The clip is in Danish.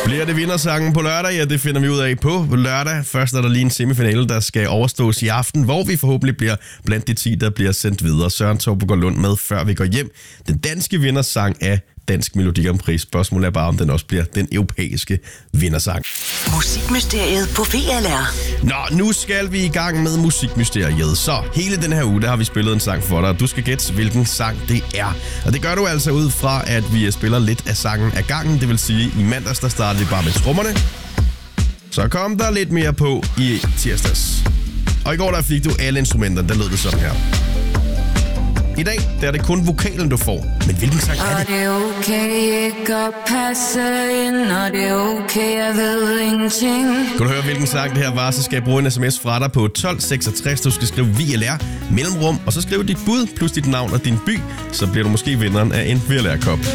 Bliver det vindersangen på lørdag? Ja, det finder vi ud af på lørdag. Først er der lige en semifinale, der skal overstås i aften, hvor vi forhåbentlig bliver blandt de 10, der bliver sendt videre. Søren Torp går Lund med, før vi går hjem. Den danske vindersang af Dansk Melodi Grand Prix. Spørgsmålet er bare, om den også bliver den europæiske vindersang. Musikmysteriet på VLR. Nå, nu skal vi i gang med musikmysteriet. Så hele den her uge, der har vi spillet en sang for dig. Du skal gætte, hvilken sang det er. Og det gør du altså ud fra, at vi spiller lidt af sangen af gangen. Det vil sige, i mandags, der startede vi bare med trommerne. Så kom der lidt mere på i tirsdags. Og i går, der fik du alle instrumenterne. Der lød det sådan her. I dag, der er det kun vokalen, du får. Men hvilken sang er det? Og det er okay ikke at passe ind, og det er okay, jeg ved ingenting. Kan du høre, hvilken sang det her var, så skal jeg bruge en sms fra dig på 1266. Du skal skrive VLR, mellemrum, og så skrive dit bud plus dit navn og din by. Så bliver du måske vinderen af en VLR-kop.